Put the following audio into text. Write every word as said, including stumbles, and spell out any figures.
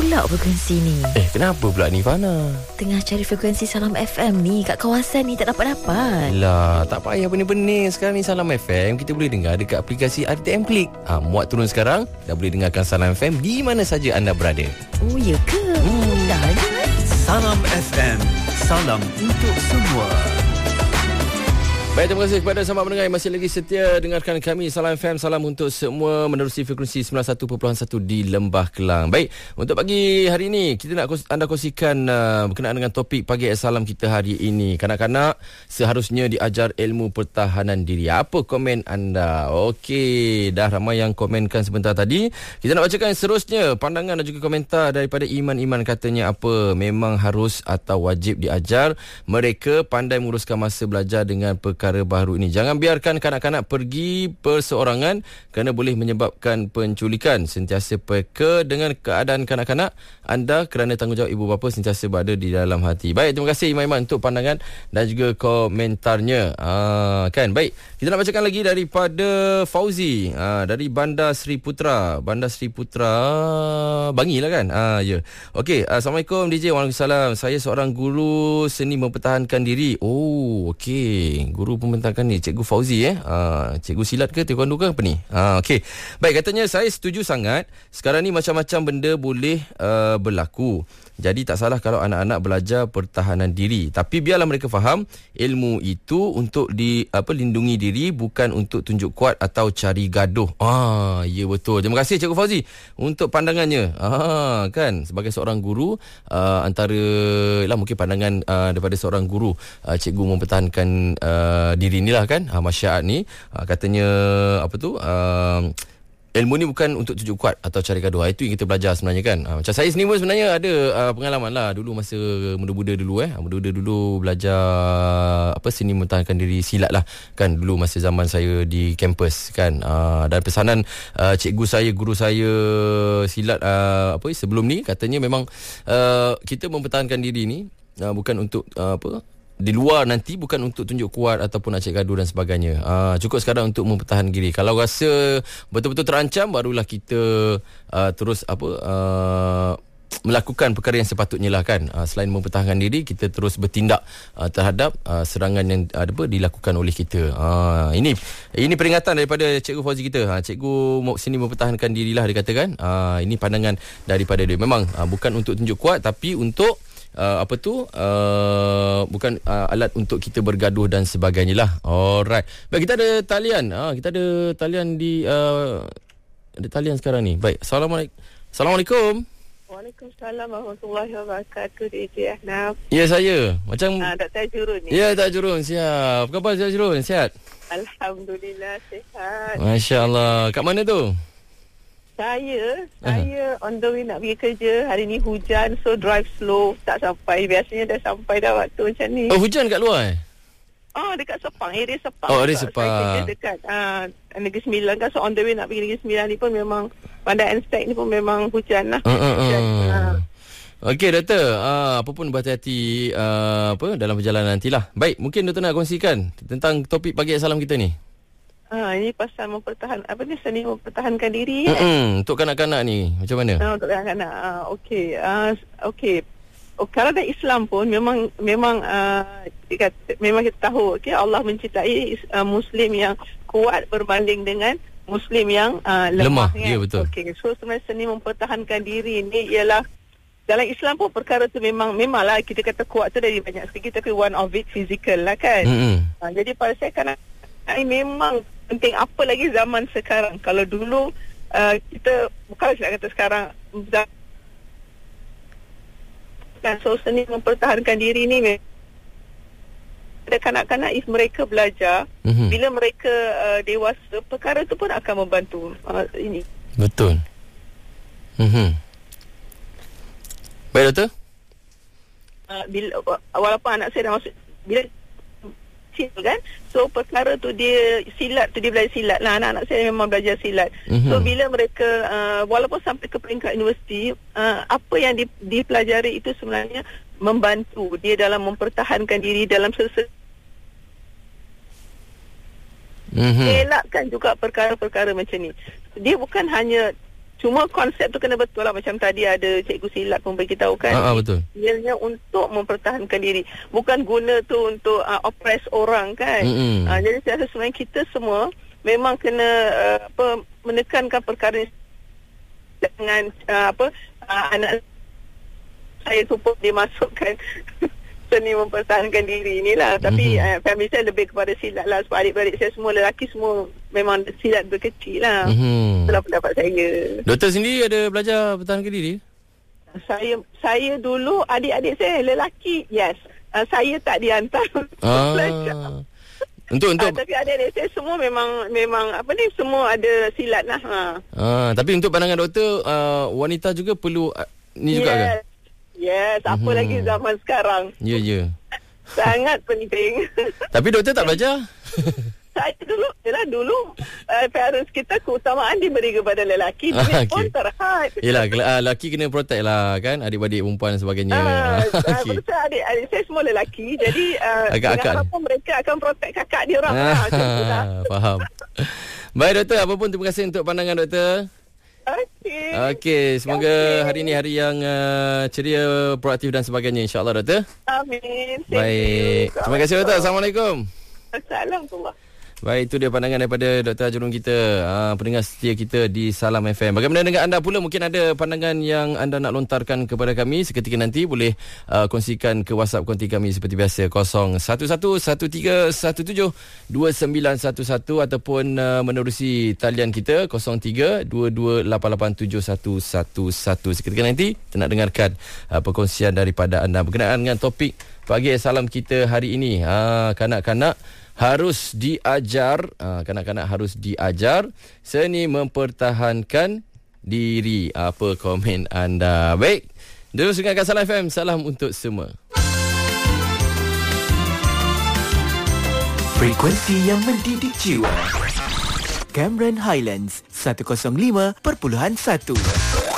pula frekuensi ni? Eh, kenapa pula ni, Fana? Tengah cari frekuensi Salam F M ni kat kawasan ni tak dapat-dapat. Lah, tak payah benih-benih. Sekarang ni Salam F M kita boleh dengar dekat aplikasi R T M Klik. Ha, muat turun sekarang, dah boleh dengarkan Salam F M di mana saja anda berada. Oh, ya ke? Hmm. Dah je. Salam F M, salam untuk semua. Baik, terima kasih kepada sahabat pendengar yang masih lagi setia dengarkan kami. Salam F M, salam untuk semua menerusi frekuensi sembilan puluh satu perpuluhan satu di Lembah Kelang. Baik, untuk pagi hari ini kita nak anda kongsikan uh, berkenaan dengan topik pagi salam kita hari ini. Kanak-kanak seharusnya diajar ilmu pertahanan diri. Apa komen anda? Okey, dah ramai yang komenkan sebentar tadi. Kita nak bacakan seterusnya pandangan dan juga komentar daripada Iman-Iman. Katanya apa? Memang harus atau wajib diajar mereka pandai menguruskan masa belajar dengan perkara perkara baru ini. Jangan biarkan kanak-kanak pergi perseorangan kerana boleh menyebabkan penculikan. Sentiasa peka dengan keadaan kanak-kanak anda kerana tanggungjawab ibu bapa sentiasa berada di dalam hati. Baik, terima kasih Iman-Iman untuk pandangan dan juga komentarnya. Ah, kan? Baik, kita nak bacakan lagi daripada Fauzi ah, dari Bandar Seri Putra. Bandar Seri Putra Bangi lah kan? Ah, ya. Okey, Assalamualaikum D J. Waalaikumsalam. Saya seorang guru seni mempertahankan diri. Oh, okey. Guru pembentangan ni Cikgu Fauzi eh. Uh, cikgu silat ke taekwondo ke apa ni? Uh, okey. Baik, katanya saya setuju sangat. Sekarang ni macam-macam benda boleh uh, berlaku. Jadi tak salah kalau anak-anak belajar pertahanan diri. Tapi biarlah mereka faham ilmu itu untuk di apa lindungi diri, bukan untuk tunjuk kuat atau cari gaduh. Ah, ya betul. Terima kasih Cikgu Fauzi untuk pandangannya. Ah, kan sebagai seorang guru uh, antara lah mungkin pandangan uh, daripada seorang guru uh, cikgu mempertahankan uh, diri inilah kan. Uh, masyarakat ni uh, katanya apa tu? Uh, ilmu ni bukan untuk tunjuk kuat atau cari gaduh. Itu yang kita belajar sebenarnya kan. Ha, macam saya sendiri pun sebenarnya ada uh, pengalaman lah. Dulu masa muda-muda dulu eh. Muda-muda dulu belajar apa seni mempertahankan diri silat lah. Kan dulu masa zaman saya di kampus kan. Uh, dan pesanan uh, cikgu saya, guru saya silat uh, apa sebelum ni katanya memang uh, kita mempertahankan diri ni uh, bukan untuk uh, apa di luar nanti, bukan untuk tunjuk kuat ataupun nak cek gaduh dan sebagainya. Aa, cukup sekarang untuk mempertahankan diri. Kalau rasa betul-betul terancam, barulah kita aa, terus apa aa, melakukan perkara yang sepatutnya lah kan. Aa, selain mempertahankan diri, kita terus bertindak aa, terhadap aa, serangan yang aa, apa dilakukan oleh kita. Aa, ini ini peringatan daripada Cikgu Fauzi kita. Ha, cikgu sini mempertahankan dirilah dia katakan. Aa, ini pandangan daripada dia. Memang aa, bukan untuk tunjuk kuat, tapi untuk Uh, apa tu uh, bukan uh, alat untuk kita bergaduh dan sebagainya lah. Alright. Baik, kita ada talian. Ah, kita ada talian di uh, ada talian sekarang ni. Baik. Assalamualaikum. Assalamualaikum. Waalaikumsalam warahmatullahi wabarakatuh. D J Ahnaf. Ya, saya. Macam ah, Doktor Jurun ni. Ya, Doktor Jurun. Siap. Apa khabar Doktor Jurun? Sihat? Alhamdulillah sihat. Masya-Allah. Kat mana tu? Saya, saya on the way nak pergi kerja. Hari ni hujan, so drive slow. Tak sampai. Biasanya dah sampai dah waktu macam ni. Oh, hujan kat luar eh? Oh, dekat Sepang. Area Sepang. Oh, area Sepang. Saya kerja dekat uh, Negeri Sembilan kan. So on the way nak pergi Negeri Sembilan ni pun memang, Bandar Anstek ni pun memang hujan lah. Uh, uh, hujan. Uh. Uh. Okey, Doktor. Uh, apa pun berhati-hati uh, apa dalam perjalanan nantilah. Baik, mungkin Doktor nak kongsikan tentang topik pagi salam kita ni. Ha, ini pasal mempertahan apa ni seni mempertahankan diri kan? Mm-hmm. Untuk kanak-kanak ni macam mana? Ha, untuk kanak-kanak. Ha, okey. Uh, okey. Oh, kalau dari Islam pun memang memang uh, kita, memang kita tahu okey Allah mencintai uh, muslim yang kuat berbanding dengan muslim yang uh, lemah. Lemah. Kan? Ya, betul. Okey. So sebenarnya seni mempertahankan diri ni ialah dalam Islam pun perkara tu memang memanglah kita kata kuat tu dari banyak segi, tapi one of it physical lah kan. Mm-hmm. Ha, jadi pada saya kanak ini memang penting, apa lagi zaman sekarang. Kalau dulu uh, kita bukan saya kata sekarang kan so seni mempertahankan diri ni ada kanak-kanak if mereka belajar mm-hmm. bila mereka uh, dewasa, perkara tu pun akan membantu uh, ini. Betul. Mhm. Baik, Doktor. Uh, bila walaupun anak saya dah masuk bila kan, so perkara tu dia silat tu dia belajar silat lah. Anak-anak saya memang belajar silat. Mm-hmm. So bila mereka uh, walaupun sampai ke peringkat universiti, uh, apa yang di, dipelajari itu sebenarnya membantu dia dalam mempertahankan diri dalam sesuatu. Mm-hmm. Elakkan juga perkara-perkara macam ni. Dia bukan hanya Cuma konsep tu kena betul lah. Macam tadi ada cikgu silat pun beritahu kan. Ah, betul. Ianya untuk mempertahankan diri. Bukan guna tu untuk uh, oppress orang kan. Mm-hmm. Uh, jadi saya rasa sebenarnya kita semua memang kena uh, apa, menekankan perkara ini dengan uh, apa uh, anak saya tu pun dimasukkan seni mempertahankan diri inilah. Tapi mm-hmm. uh, family saya lebih kepada silat lah. Sebab adik-beradik saya semua lelaki semua memang silat berkecil lah. Mm-hmm. Itulah pendapat saya. Doktor sendiri ada belajar pertahankan diri? Saya saya dulu adik-adik saya lelaki, yes. Uh, saya tak dihantar ah. belajar. Untuk untuk uh, tapi adik-adik saya semua memang memang apa ni semua ada silat lah. Ha. Ah, tapi untuk pandangan doktor uh, wanita juga perlu uh, ni juga yes. ke? Yes, apa mm-hmm. lagi zaman sekarang. Ya, ya. Sangat penting. Tapi doktor tak belajar? Saya dulu, yalah dulu uh, parents kita keutamaan diberi kepada lelaki. Ah, Duit pun okay. terhad. Yelah, uh, lelaki kena protect lah kan, adik-adik perempuan dan sebagainya. Ah, okay. uh, adik, adik saya semua lelaki. Jadi uh, Agak-agak dengan harapan mereka akan protect kakak dia orang. Ah, lah. Faham. Baik doktor, apa pun terima kasih untuk pandangan doktor. Okey. Okey, semoga okay. hari ini hari yang uh, ceria, proaktif dan sebagainya, insya-Allah doktor. Amin. Baik. Terima kasih doktor. Assalamualaikum. Assalamualaikum. Baik, itu dia pandangan daripada Doktor Hajrul kita, uh, pendengar setia kita di Salam F M. Bagaimana dengan anda pula? Mungkin ada pandangan yang anda nak lontarkan kepada kami seketika nanti. Boleh uh, kongsikan ke WhatsApp konti kami seperti biasa kosong satu satu satu tiga satu tujuh dua sembilan satu satu ataupun uh, menerusi talian kita kosong tiga dua dua lapan lapan tujuh satu satu satu. Seketika nanti kita nak dengarkan uh, perkongsian daripada anda berkenaan dengan topik pagi salam kita hari ini. Ha, kanak-kanak harus diajar, uh, kanak-kanak harus diajar seni mempertahankan diri. Apa komen anda? Baik, terus dengarkan Salam F M. Salam untuk semua. Frekuensi yang mendidik jiwa. Cameron Highlands seratus lima perpuluhan satu.